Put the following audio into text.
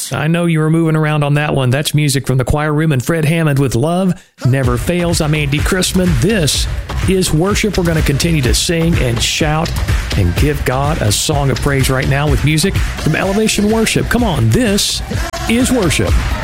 I know you were moving around on that one. That's music from the Choir Room and Fred Hammond with Love Never Fails. I'm Andy Chrisman. This is worship. We're going to continue to sing and shout and give God a song of praise right now with music from Elevation Worship. Come on, this is worship.